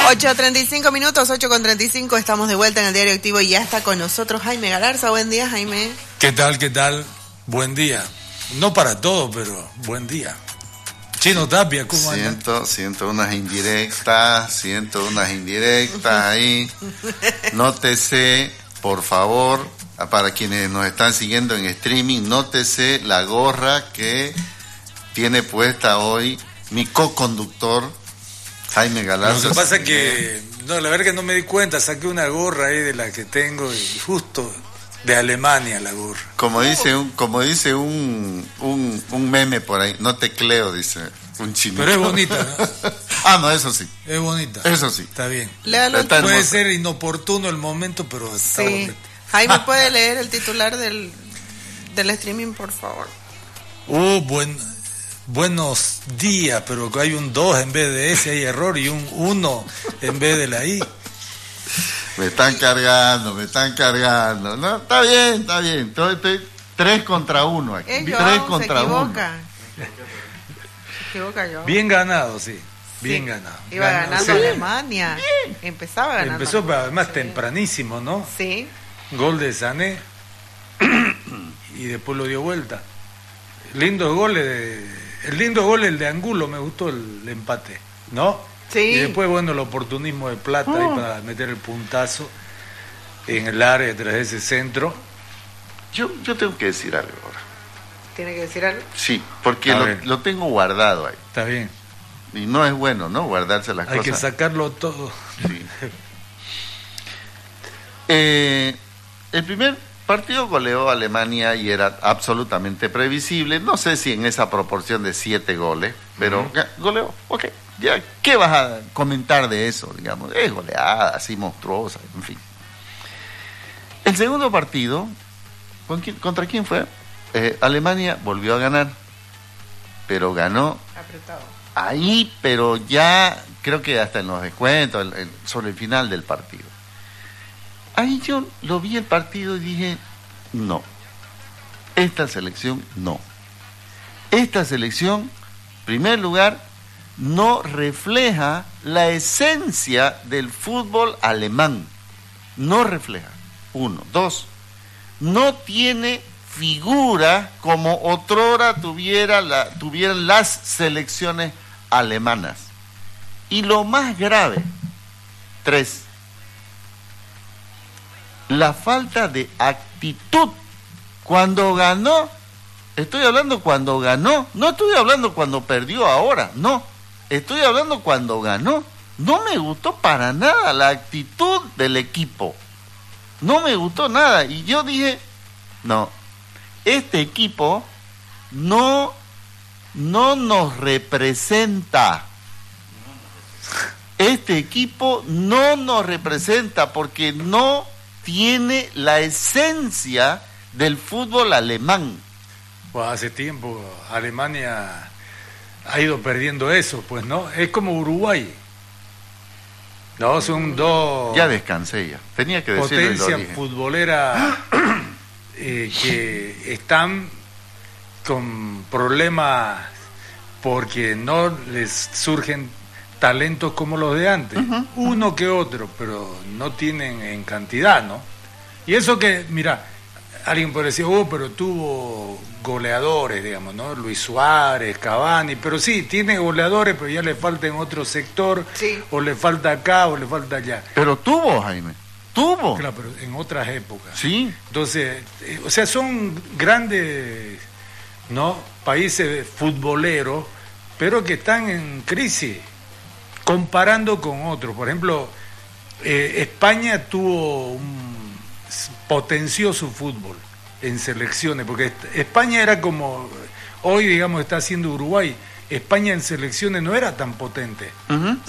8:35, 8:35, estamos de vuelta en el Diario Activo y ya está con nosotros Jaime Galarza. Buen día, Jaime. ¿Qué tal, qué tal? Buen día. No para todos, pero buen día. Chino Tapia, ¿cómo anda? Siento unas indirectas ahí. Nótese, por favor, para quienes nos están siguiendo en streaming, nótese la gorra que tiene puesta hoy mi co-conductor, Jaime Galarza. Lo que pasa es que, la verdad que no me di cuenta, saqué una gorra ahí de la que tengo y justo de Alemania la gorra. Como dice un meme por ahí, no tecleo, dice un chinito. Pero es bonita, ¿no? No, eso sí. Es bonita. Eso sí. Está bien. Puede ser inoportuno el momento, pero está bonito. Jaime, ¿puede leer el titular del streaming, por favor? Buenos días, pero hay un 2 en vez de ese, hay error, y un 1 en vez de la I. Me están cargando. No, está bien. Estoy 3 contra 1 aquí. 3 contra 1. Se equivoca yo. Bien ganado, sí. Bien ganado. Iba ganando Alemania. Bien. Empezó además tempranísimo, ¿no? Sí. Gol de Sané y después lo dio vuelta. Lindos goles el lindo gol, el de Angulo, me gustó el empate, ¿no? Sí. Y después, el oportunismo de Plata ahí para meter el puntazo en el área tras ese centro. Yo tengo que decir algo ahora. ¿Tiene que decir algo? Sí, porque lo tengo guardado ahí. Está bien. Y no es bueno, ¿no? Guardarse las cosas. Hay que sacarlo todo. Sí. El primer partido goleó a Alemania y era absolutamente previsible. No sé si en esa proporción de 7 goles, pero goleó. Ok, ya, ¿qué vas a comentar de eso? Digamos, es goleada, así monstruosa, en fin. El segundo partido, ¿contra quién fue? Alemania volvió a ganar, pero ganó apretado. Ahí, pero ya creo que hasta en los descuentos, sobre el final del partido. Ahí yo lo vi el partido y dije, no, esta selección no. Esta selección, en primer lugar, no refleja la esencia del fútbol alemán. No refleja. 1. 2. No tiene figura como otrora tuvieran las selecciones alemanas. Y lo más grave, 3. La falta de actitud. Cuando ganó, estoy hablando cuando ganó, no estoy hablando cuando perdió ahora, no, estoy hablando cuando ganó. No me gustó para nada la actitud del equipo, no me gustó nada, y yo dije, no, este equipo no nos representa. Este equipo no nos representa porque no tiene la esencia del fútbol alemán. Pues hace tiempo Alemania ha ido perdiendo eso, pues, ¿no? Es como Uruguay. No, son dos... Ya descansé ya. Tenía que decirlo. Potencia futbolera que están con problemas porque no les surgen talentos como los de antes, uno que otro, pero no tienen en cantidad, ¿no? Y eso que, mira, alguien puede decir, pero tuvo goleadores, digamos, ¿no? Luis Suárez, Cavani, pero sí, tiene goleadores, pero ya le falta en otro sector, sí. O le falta acá, o le falta allá. Pero tuvo, Jaime, tuvo. Claro, pero en otras épocas. Sí. Entonces, o sea, son grandes, ¿no? Países futboleros, pero que están en crisis, comparando con otros. Por ejemplo, España potenció su fútbol en selecciones, porque España era como hoy, digamos, está haciendo Uruguay. España en selecciones no era tan potente.